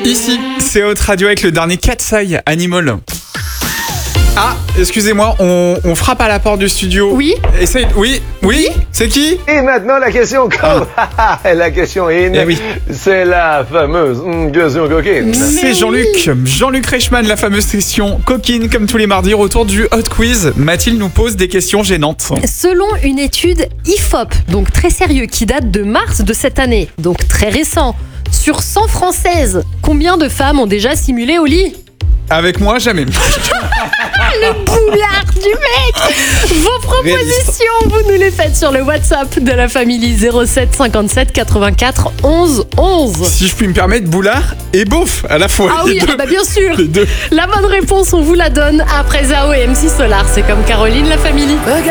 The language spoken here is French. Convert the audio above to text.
Ici, c'est Haute Radio avec le dernier Katsai Animal. Ah, excusez-moi, on frappe à la porte du studio. Oui. Essaye. Oui, c'est qui? Et maintenant, la question la question in, oui. c'est la fameuse question coquine. C'est Jean-Luc Reichmann, la fameuse session coquine, comme tous les mardis, retour du Hot Quiz. Mathilde nous pose des questions gênantes. Selon une étude IFOP, donc très sérieux, qui date de mars de cette année, donc très récent, sur 100 Françaises, combien de femmes ont déjà simulé au lit? Avec moi, jamais. Le boulard du mec. Vos propositions, vous nous les faites sur le WhatsApp de la famille 07 57 84 11 11. Si je puis me permettre, boulard et beauf à la fois. Ah oui, bah bien sûr. Les deux. La bonne réponse, on vous la donne après Zao et MC Solar. C'est comme Caroline, la famille.